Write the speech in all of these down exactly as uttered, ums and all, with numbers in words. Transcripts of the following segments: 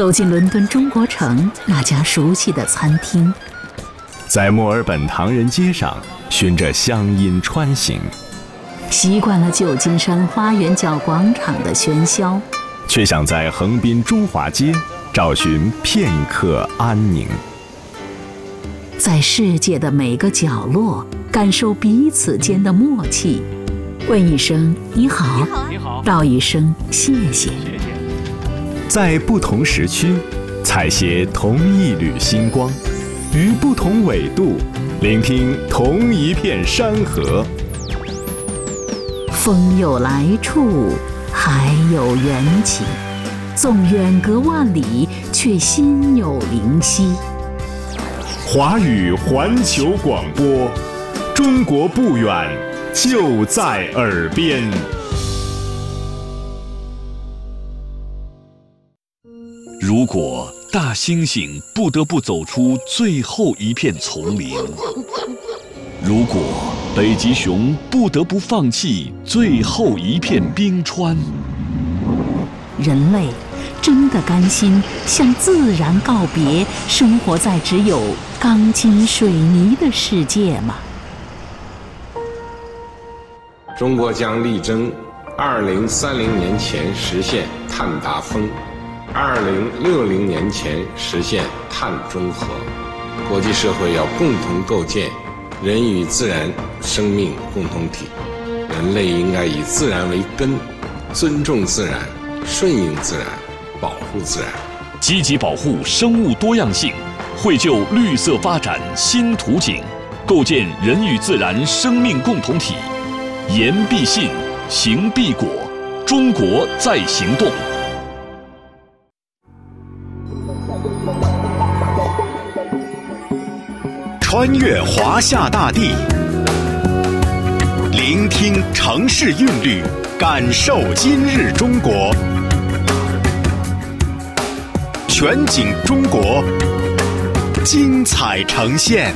走进伦敦中国城那家熟悉的餐厅， 在墨尔本唐人街上循着乡音穿行， 习惯了旧金山花园角广场的喧嚣， 却想在横滨中华街找寻片刻安宁。 在世界的每个角落感受彼此间的默契，问一声你好， 你好， 道一声谢谢。 在不同时区采撷同一缕星光，于不同纬度聆听同一片山河。 风有来处，海有缘起，纵远隔万里，却心有灵犀。 华语环球广播，中国不远，就在耳边。 如果大猩猩不得不走出最后一片丛林，如果北极熊不得不放弃最后一片冰川， 人类真的甘心向自然告别，生活在只有钢筋水泥的世界吗？ 中国将力争二零三零年前实现碳达峰，二零六零年前实现碳中和。国际社会要共同构建人与自然生命共同体，人类应该以自然为根，尊重自然，顺应自然，保护自然， 积极保护生物多样性，绘就绿色发展新图景，构建人与自然生命共同体。言必信，行必果，中国在行动。 穿越华夏大地，聆听城市韵律，感受今日中国。全景中国，精彩呈现。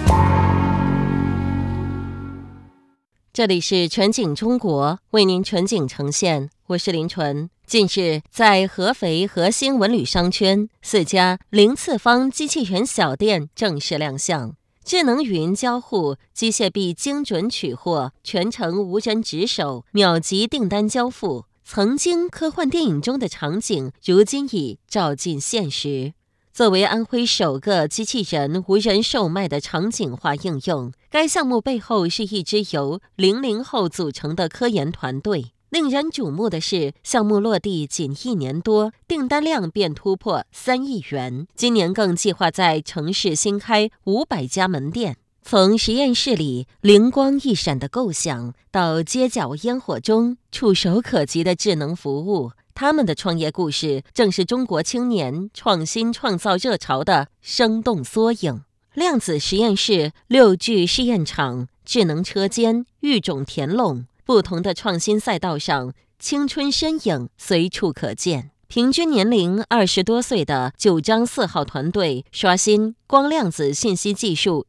这里是全景中国，为您全景呈现，我是林纯。近日，在合肥核心文旅商圈，四家零次方机器人小店正式亮相。智能语音交互、机械臂精准取货、全程无人值守、秒级订单交付，曾经科幻电影中的场景，如今已照进现实。作为安徽首个机器人无人售卖的场景化应用，该项目背后是一支由零零后组成的科研团队。令人瞩目的是，项目落地仅一年多，订单量便突破三亿元。今年更计划在城市新开五百家门店。从实验室里灵光一闪的构想，到街角烟火中触手可及的智能服务，他们的创业故事正是中国青年创新创造热潮的生动缩影。量子实验室、六具试验场、智能车间、育种田垄，不同的创新赛道上，青春身影随处可见。平均年龄二十多岁的九张四号团队刷新光量子信息技术